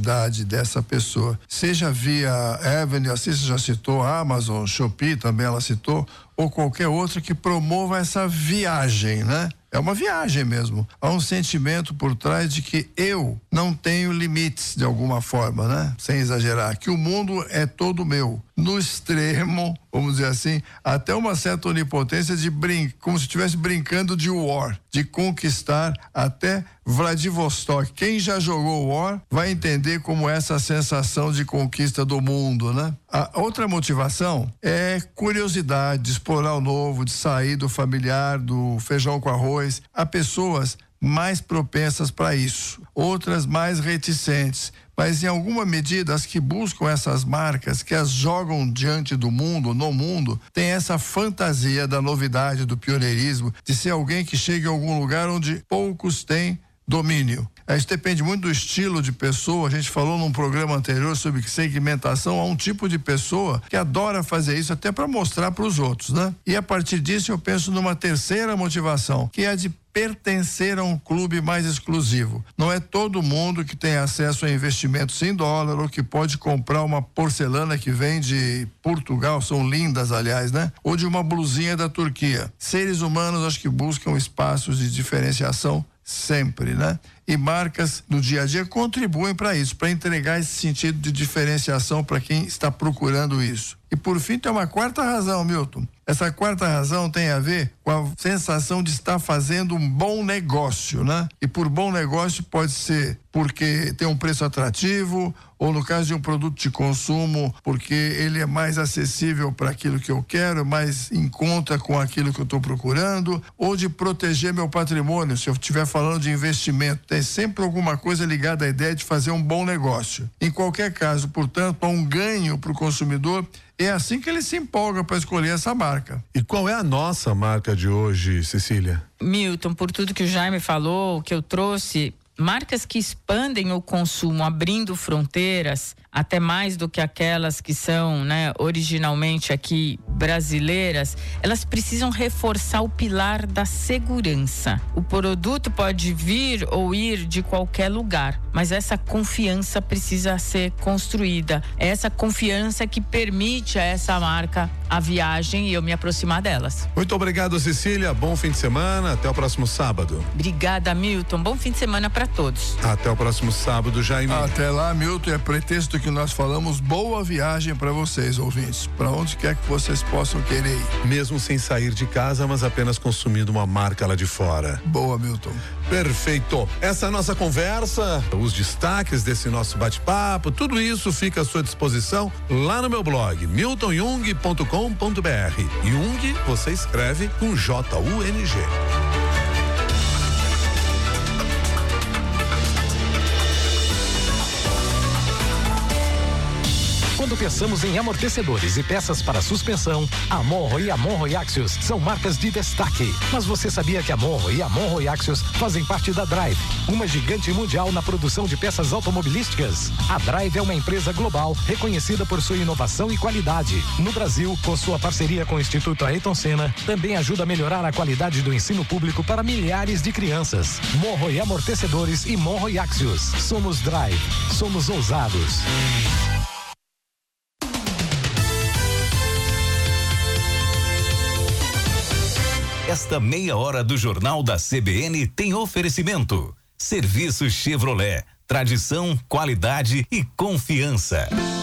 curiosidade dessa pessoa, seja via Avenue, assim você já citou, Amazon, Shopee também ela citou, ou qualquer outra que promova essa viagem, né? É uma viagem mesmo. Há um sentimento por trás de que eu não tenho limites de alguma forma, né? Sem exagerar, que o mundo é todo meu. No extremo, vamos dizer assim, até uma certa onipotência de como se estivesse brincando de War, de conquistar até Vladivostok. Quem já jogou War vai entender como é essa sensação de conquista do mundo, né? A outra motivação é curiosidade, de explorar o novo, de sair do familiar, do feijão com arroz. Há pessoas mais propensas para isso, outras mais reticentes, mas em alguma medida as que buscam essas marcas, que as jogam diante do mundo, no mundo, tem essa fantasia da novidade, do pioneirismo, de ser alguém que chega em algum lugar onde poucos têm domínio. Isso depende muito do estilo de pessoa. A gente falou num programa anterior sobre segmentação. Há um tipo de pessoa que adora fazer isso até para mostrar para os outros, né? E a partir disso eu penso numa terceira motivação, que é a de pertencer a um clube mais exclusivo. Não é todo mundo que tem acesso a investimentos em dólar ou que pode comprar uma porcelana que vem de Portugal, são lindas aliás, né? Ou de uma blusinha da Turquia. Seres humanos acho que buscam espaços de diferenciação sempre, né? E marcas no dia a dia contribuem para isso, para entregar esse sentido de diferenciação para quem está procurando isso. E por fim tem uma quarta razão, Milton. Essa quarta razão tem a ver com a sensação de estar fazendo um bom negócio, né? E por bom negócio pode ser porque tem um preço atrativo, ou no caso de um produto de consumo, porque ele é mais acessível para aquilo que eu quero, mais em conta com aquilo que eu estou procurando, ou de proteger meu patrimônio. Se eu estiver falando de investimento, tem sempre alguma coisa ligada à ideia de fazer um bom negócio. Em qualquer caso, portanto, há um ganho para o consumidor. É assim que ele se empolga para escolher essa marca. E qual é a nossa marca de hoje, Cecília? Milton, por tudo que o Jaime falou, que eu trouxe, marcas que expandem o consumo, abrindo fronteiras, até mais do que aquelas que são, né, originalmente aqui brasileiras, elas precisam reforçar o pilar da segurança. O produto pode vir ou ir de qualquer lugar, mas essa confiança precisa ser construída. É essa confiança que permite a essa marca a viagem e eu me aproximar delas. Muito obrigado, Cecília. Bom fim de semana. Até o próximo sábado. Obrigada, Milton. Bom fim de semana para todos. Até o próximo sábado, Jaime. Até lá, Milton. É pretexto que nós falamos. Boa viagem para vocês, ouvintes. Para onde quer que vocês possam querer ir. Mesmo sem sair de casa, mas apenas consumindo uma marca lá de fora. Boa, Milton. Perfeito. Essa é a nossa conversa, os destaques desse nosso bate-papo, tudo isso fica à sua disposição lá no meu blog, miltonjung.com.br. Jung, você escreve com J-U-N-G. Quando pensamos em amortecedores e peças para suspensão, a Monro e a Monro Axios são marcas de destaque. Mas você sabia que a Monro e a Monro Axios fazem parte da Drive, uma gigante mundial na produção de peças automobilísticas? A Drive é uma empresa global reconhecida por sua inovação e qualidade. No Brasil, com sua parceria com o Instituto Ayrton Senna, também ajuda a melhorar a qualidade do ensino público para milhares de crianças. Monro e Amortecedores e Monro Axios. Somos Drive. Somos ousados. Esta meia hora do Jornal da CBN tem oferecimento. Serviço Chevrolet, tradição, qualidade e confiança.